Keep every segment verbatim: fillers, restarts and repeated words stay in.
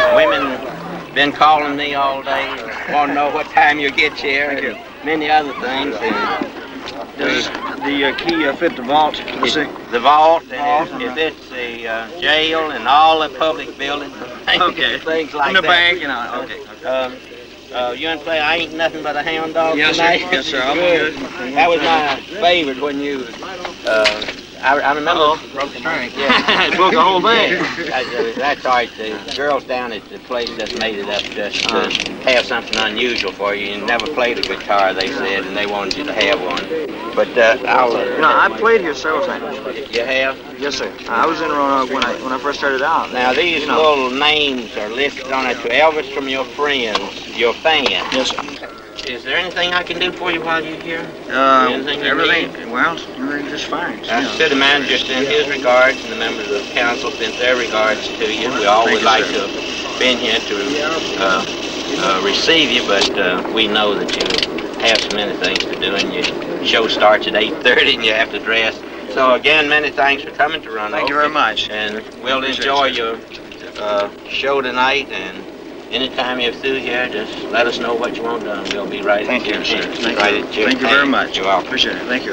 women been calling me all day, want to know what time you get here, and many other things. And does the uh, key uh, fit the vault? Let's see. The vault, and it, it fits the uh, jail and all the public buildings, okay. things like In the that. bank, you know. Okay. okay. Um, uh, you and play I Ain't Nothing But a Hound Dog yes, tonight? Sir. Yes, sir. I'll Good. be good. That was my favorite when you. Uh, I, I remember. Uh-oh, broke the string. Yeah, broke the whole thing. That's, uh, that's all right. The girls down at the place just made it up just to uh, have something unusual for you. You never played a guitar, they said, and they wanted you to have one. But uh, I'll. Uh, you know, I played here several times. You have? Yes, sir. I was in Roanoke when I when I first started out. Now these you know. little names are listed on it to Elvis from your friends, your fans. Yes, sir. Is there anything I can do for you while you're here? Uh, anything everything. Well, everything's just fine. I city manager send his regards, and the members of the council send their regards to you. We all would like to have been here to uh, uh, receive you, but uh, we know that you have so many things to do, and your show starts at eight thirty, and you have to dress. So again, many thanks for coming to Roanoke. Thank you very much. And we'll enjoy your uh, show tonight, and anytime you're through here, just let us know what you want done. We'll be right Thank at you, your sir. hand. Thank right you. at your Thank you hand. very much. You're welcome. Appreciate it. Thank you.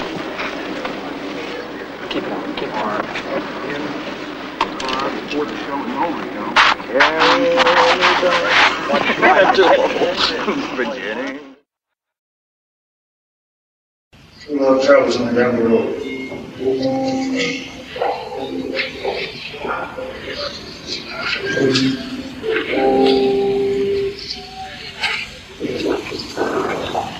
Keep it on. Keep it on. Before the show is over, you know. Virginia. A lot of troubles on down the road.